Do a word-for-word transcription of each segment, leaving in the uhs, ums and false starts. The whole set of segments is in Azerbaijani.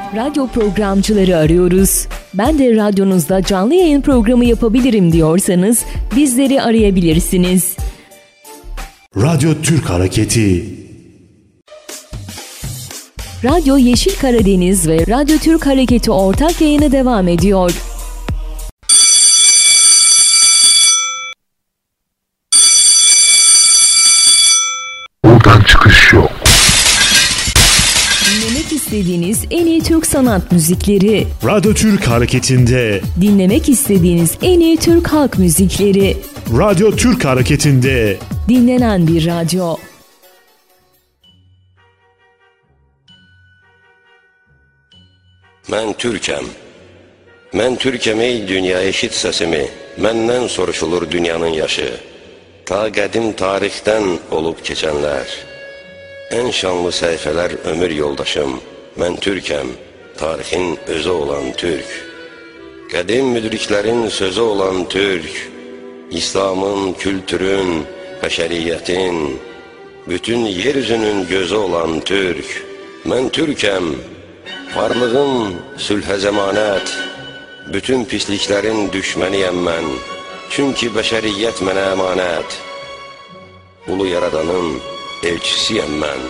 Radyo programcıları arıyoruz. Ben de radyonuzda canlı yayın programı yapabilirim diyorsanız bizleri arayabilirsiniz. Radyo Türk Hareketi. Radyo Yeşil Karadeniz ve Radyo Türk Hareketi ortak yayını devam ediyor. Buradan çıkış yok. Dinlemek istediğiniz en iyi Türk sanat müzikleri. Radyo Türk Hareketi'nde. Dinlemek istediğiniz en iyi Türk halk müzikleri. Radyo Türk Hareketi'nde. Dinlenen bir radyo. Mən Türkəm. Mən Türkəm ey dünya eşit səsimi. Məndən soruşulur dünyanın yaşı. Ta qədim tarixdən olub keçənlər. Ən şanlı səhifələr ömür yoldaşım. Mən Türkəm, tarixin özü olan Türk. Qədim müdriklərin sözü olan Türk. İslamın, kültürün, bəşəriyyətin, bütün yeryüzünün gözü olan Türk. Mən Türkəm. Varlığım sülhə zəmanət, bütün pisliklərin düşməniyəm mən, çünki bəşəriyyət mənə əmanət, ulu yaradanın elçisiyəm mən.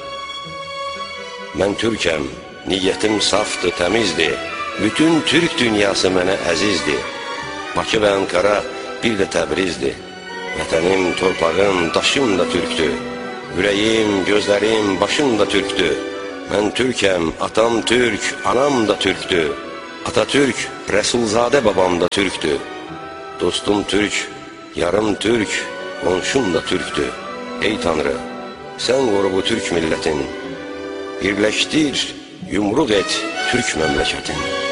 Mən Türkəm, niyyətim safdır, təmizdir, bütün Türk dünyası mənə əzizdir. Bakı və Ankara bir də Təbrizdir, vətənim, torpağım, daşım da Türkdür, ürəyim, gözlərim, başım da Türkdür. Mən Türkəm, atam Türk, anam da Türkdür. Atatürk, Rəsulzadə babam da Türkdür. Dostum Türk, yarım Türk, qonşum da Türkdür. Ey Tanrı, sən qoru bu Türk millətin, birləşdir, yumruq et Türk məmləkətin.